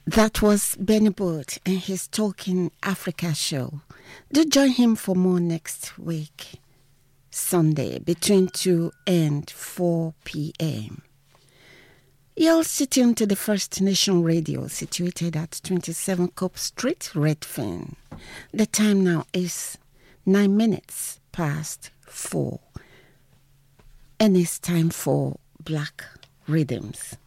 That was Benny Boot and his Talking Africa show. Do join him for more next week, Sunday, between 2 and 4 p.m. You're also tuned to the First Nation Radio, situated at 27 Cope Street, Redfern. The time now is 9 minutes past 4, and it's time for Black Rhythms.